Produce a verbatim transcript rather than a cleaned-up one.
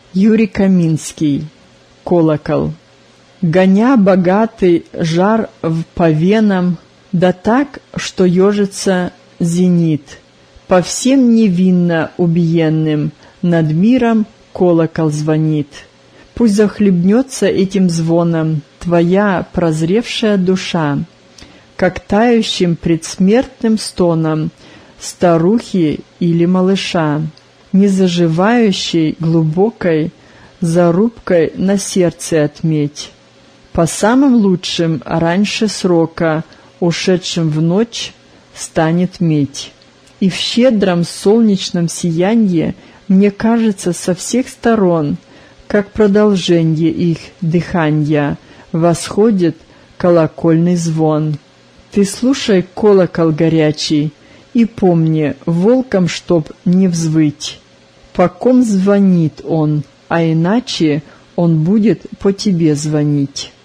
Юрий Каминский. Колокол. Гоня богатый жар в по венам, да так, что ежится зенит. По всем невинно убиенным над миром колокол звонит. Пусть захлебнется этим звоном твоя прозревшая душа, как тающим предсмертным стоном старухи или малыша, не заживающей глубокой зарубкой на сердце отметь. По самым лучшим раньше срока, ушедшим в ночь, станет медь. И в щедром солнечном сиянье, мне кажется, со всех сторон, как продолжение их дыханья, восходит колокольный звон. Ты слушай колокол горячий, и помни, волком чтоб не взвыть. По ком звонит он, а иначе он будет по тебе звонить.